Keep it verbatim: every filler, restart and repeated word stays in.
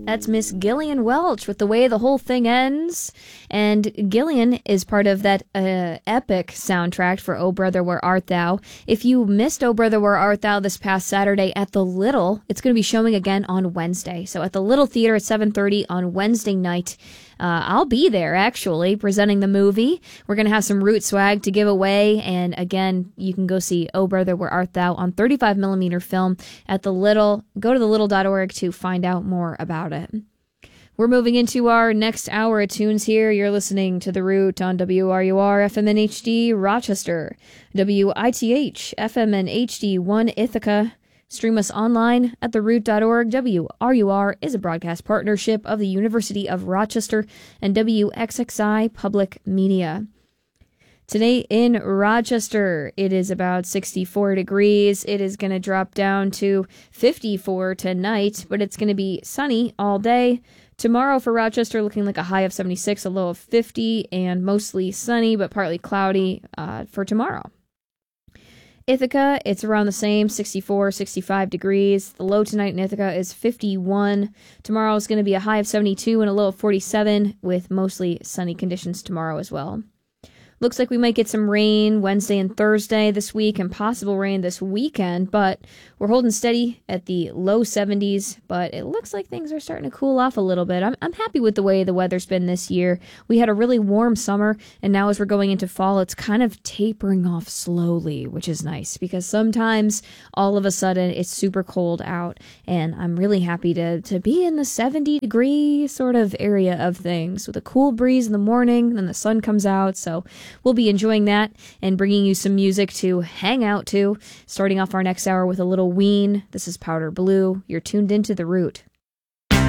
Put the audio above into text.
That's Miss Gillian Welch with The Way the Whole Thing Ends. And Gillian is part of that uh, epic soundtrack for Oh Brother, Where Art Thou? If you missed Oh Brother, Where Art Thou this past Saturday at the Little, it's going to be showing again on Wednesday. So at the Little Theater at seven thirty on Wednesday night. Uh, I'll be there, actually, presenting the movie. We're going to have some Root swag to give away. And again, you can go see Oh Brother, Where Art Thou? On thirty-five millimeter film at the Little. Go to the little dot org to find out more about it. We're moving into our next hour of tunes here. You're listening to The Root on W R U R F M N H D Rochester, W I T H F M N H D one Ithaca. Stream us online at the root dot org. W R U R is a broadcast partnership of the University of Rochester and W X X I Public Media. Today in Rochester, it is about sixty-four degrees. It is going to drop down to fifty-four tonight, but it's going to be sunny all day. Tomorrow for Rochester, looking like a high of seventy-six, a low of fifty, and mostly sunny but partly cloudy uh, for tomorrow. Ithaca, it's around the same, sixty-four, sixty-five degrees. The low tonight in Ithaca is fifty-one. Tomorrow is going to be a high of seventy-two and a low of forty-seven, with mostly sunny conditions tomorrow as well. Looks like we might get some rain Wednesday and Thursday this week and possible rain this weekend, but we're holding steady at the low seventies, but it looks like things are starting to cool off a little bit. I'm, I'm happy with the way the weather's been this year. We had a really warm summer, and now as we're going into fall, it's kind of tapering off slowly, which is nice, because sometimes all of a sudden it's super cold out, and I'm really happy to, to be in the seventy degree sort of area of things with a cool breeze in the morning, then the sun comes out, so we'll be enjoying that and bringing you some music to hang out to. Starting off our next hour with a little Ween. This is Powder Blue. You're tuned into The Root.